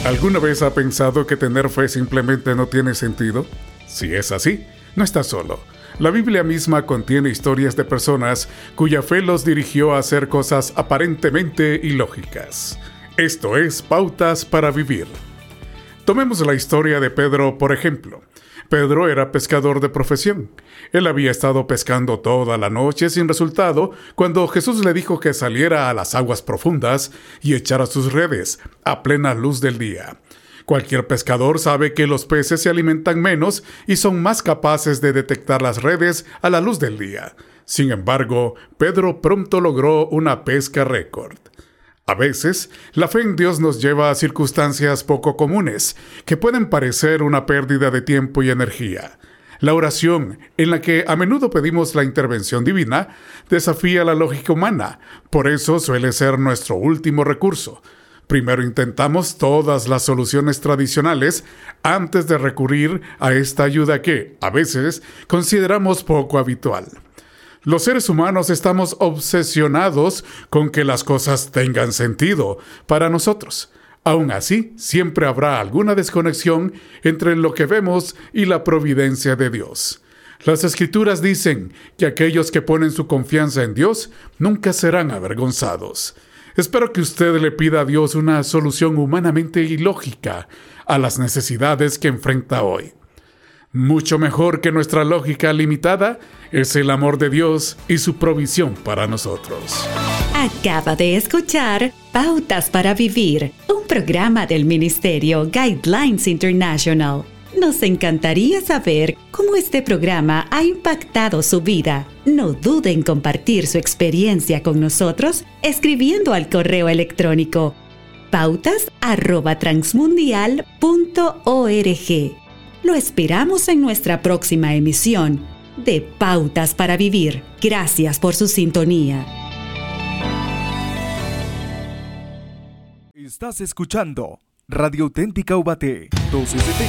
¿Alguna vez ha pensado que tener fe simplemente no tiene sentido? Si es así, no está solo. La Biblia misma contiene historias de personas cuya fe los dirigió a hacer cosas aparentemente ilógicas. Esto es Pautas para Vivir. Tomemos la historia de Pedro, por ejemplo. Pedro era pescador de profesión. Él había estado pescando toda la noche sin resultado cuando Jesús le dijo que saliera a las aguas profundas y echara sus redes a plena luz del día. Cualquier pescador sabe que los peces se alimentan menos y son más capaces de detectar las redes a la luz del día. Sin embargo, Pedro pronto logró una pesca récord. A veces, la fe en Dios nos lleva a circunstancias poco comunes, que pueden parecer una pérdida de tiempo y energía. La oración, en la que a menudo pedimos la intervención divina, desafía la lógica humana, por eso suele ser nuestro último recurso. Primero intentamos todas las soluciones tradicionales antes de recurrir a esta ayuda que, a veces, consideramos poco habitual. Los seres humanos estamos obsesionados con que las cosas tengan sentido para nosotros. Aún así, siempre habrá alguna desconexión entre lo que vemos y la providencia de Dios. Las Escrituras dicen que aquellos que ponen su confianza en Dios nunca serán avergonzados. Espero que usted le pida a Dios una solución humanamente ilógica a las necesidades que enfrenta hoy. Mucho mejor que nuestra lógica limitada es el amor de Dios y su provisión para nosotros. Acaba de escuchar Pautas para Vivir, un programa del Ministerio Guidelines International. Nos encantaría saber cómo este programa ha impactado su vida. No dude en compartir su experiencia con nosotros escribiendo al correo electrónico pautas@transmundial.org. Lo esperamos en nuestra próxima emisión de Pautas para Vivir. Gracias por su sintonía. Estás escuchando Radio Auténtica Ubaté 1270.